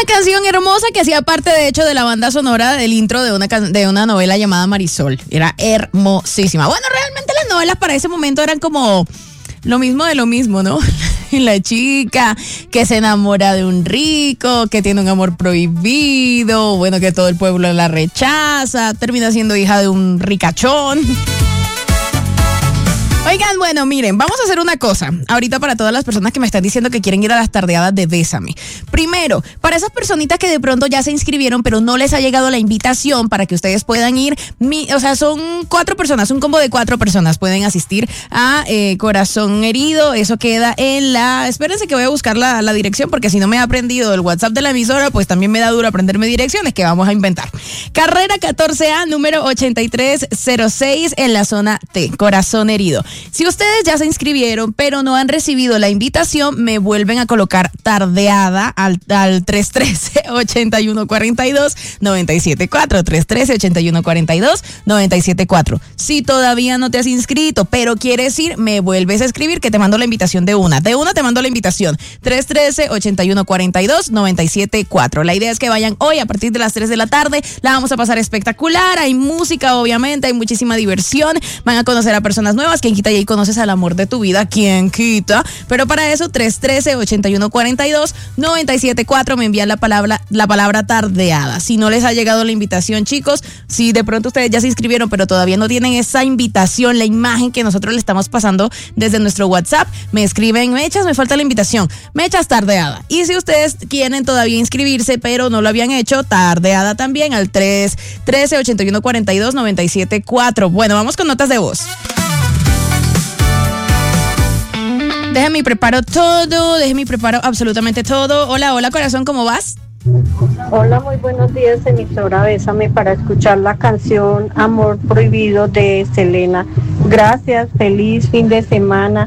canción hermosa que hacía parte, de hecho, de la banda sonora del intro de una novela llamada Marisol. Era hermosísima. Bueno, realmente las novelas para ese momento eran como lo mismo de lo mismo, ¿no? La chica que se enamora de un rico, que tiene un amor prohibido, bueno, que todo el pueblo la rechaza, termina siendo hija de un ricachón. Oigan, bueno, miren, vamos a hacer una cosa. Ahorita para todas las personas que me están diciendo que quieren ir a las tardeadas de Bésame. Primero, para esas personitas que de pronto ya se inscribieron, pero no les ha llegado la invitación para que ustedes puedan ir. Son 4 personas, un combo de 4 personas pueden asistir a Corazón Herido. Eso queda en la... Espérense que voy a buscar la dirección, porque si no me he aprendido el WhatsApp de la emisora, pues también me da duro aprenderme direcciones que vamos a inventar. Carrera 14A, número 8306 en la zona T, Corazón Herido. Si ustedes ya se inscribieron, pero no han recibido la invitación, me vuelven a colocar tardeada al 313-8142-974. 313-8142-974. Si todavía no te has inscrito, pero quieres ir, me vuelves a escribir que te mando la invitación de una. De una te mando la invitación. 313-8142-974. La idea es que vayan hoy a partir de las 3 de la tarde. La vamos a pasar espectacular. Hay música, obviamente, hay muchísima diversión. Van a conocer a personas nuevas. Quien quita y ahí conoces al amor de tu vida. ¿Quién quita? Pero para eso, 313-8142-974. Me envían la palabra tardeada. Si no les ha llegado la invitación, chicos, si de pronto ustedes ya se inscribieron, pero todavía no tienen esa invitación, la imagen que nosotros le estamos pasando desde nuestro WhatsApp, me escriben: Mechas, me falta la invitación. Mechas, tardeada. Y si ustedes quieren todavía inscribirse, pero no lo habían hecho, tardeada también al 313-8142-974. Bueno, vamos con notas de voz. Déjame preparo absolutamente todo. Hola, corazón, ¿cómo vas? Hola, muy buenos días, emisora Bésame, para escuchar la canción Amor Prohibido de Selena. Gracias, feliz fin de semana.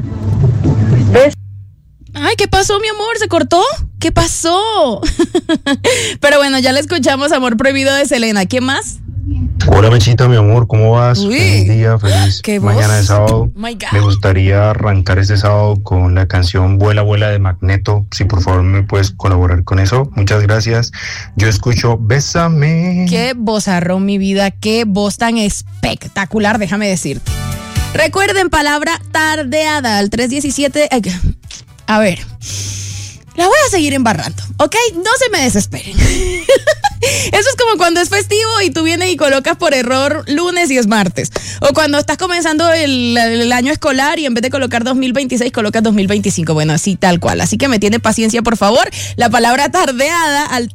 Ay, ¿qué pasó, mi amor? ¿Se cortó? ¿Qué pasó? Pero bueno, ya le escuchamos Amor Prohibido de Selena. ¿Qué más? Hola, Mechita, mi amor, ¿cómo vas? Uy, feliz día, feliz mañana de sábado. Me gustaría arrancar este sábado con la canción Vuela, Vuela de Magneto. Si por favor me puedes colaborar con eso, muchas gracias. Yo escucho Bésame. Qué vozarrón, mi vida, qué voz tan espectacular, déjame decirte. Recuerden, palabra tardeada al 317. A ver, la voy a seguir embarrando, ¿ok? No se me desesperen. Eso es como cuando es festivo y tú vienes y colocas por error lunes y es martes. O cuando estás comenzando el año escolar y en vez de colocar 2026, colocas 2025. Bueno, así tal cual. Así que me tiene paciencia, por favor. La palabra tardeada al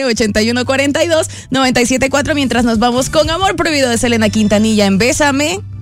313-8142-974 mientras nos vamos con Amor Prohibido de Selena Quintanilla en Bésame.